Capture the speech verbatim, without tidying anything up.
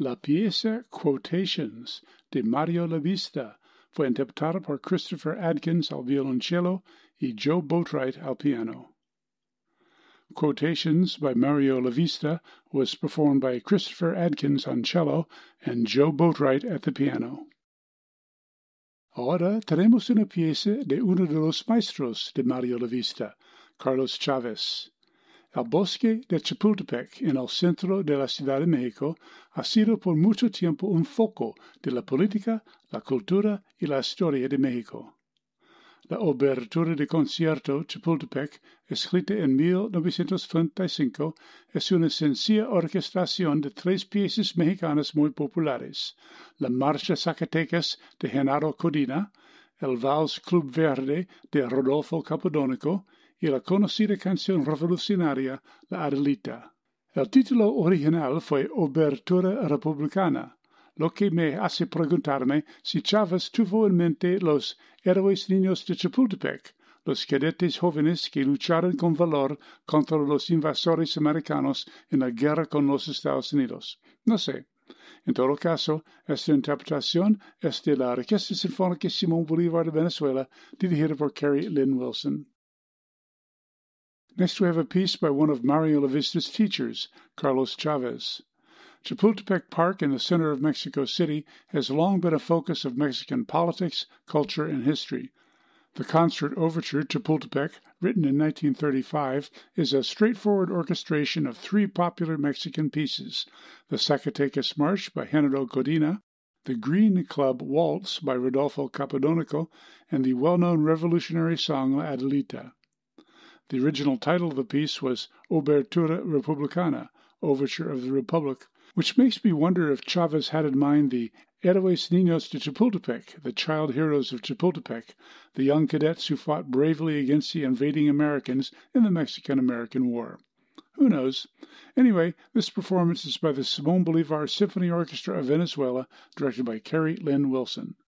La pieza Quotations de Mario Lavista fue interpretada por Christopher Adkins al violoncello y Joe Boatwright al piano. Quotations by Mario Lavista was performed by Christopher Adkins on cello and Joe Boatwright at the piano. Ahora tenemos una pieza de uno de los maestros de Mario Lavista, Carlos Chávez. El bosque de Chapultepec, en el centro de la Ciudad de México, ha sido por mucho tiempo un foco de la política, la cultura y la historia de México. La obertura de concierto Chapultepec, escrita en mil novecientos treinta y cinco, es una sencilla orquestación de tres piezas mexicanas muy populares: la Marcha Zacatecas de Genaro Codina, el Vals Club Verde de Rodolfo Capodónico y la conocida canción revolucionaria La Adelita. El título original fue Obertura Republicana, lo que me hace preguntarme si Chávez tuvo en mente los héroes niños de Chapultepec, los cadetes jóvenes que lucharon con valor contra los invasores americanos en la guerra con los Estados Unidos. No sé. En todo caso, esta interpretación es de la Orquesta Sinfónica Simón Bolívar de Venezuela, dirigida por Carrie Lynn Wilson. Next we have a piece by one of Mario Lavista's teachers, Carlos Chavez. Chapultepec Park in the center of Mexico City has long been a focus of Mexican politics, culture, and history. The concert overture, Chapultepec, written in nineteen thirty-five, is a straightforward orchestration of three popular Mexican pieces: the Zacatecas March by Genaro Codina, the Green Club Waltz by Rodolfo Capodónico, and the well-known revolutionary song La Adelita. The original title of the piece was Obertura Republicana, Overture of the Republic, which makes me wonder if Chavez had in mind the Héroes Niños de Chapultepec, the child heroes of Chapultepec, the young cadets who fought bravely against the invading Americans in the Mexican-American War. Who knows? Anyway, this performance is by the Simón Bolívar Symphony Orchestra of Venezuela, directed by Carrie Lynn Wilson.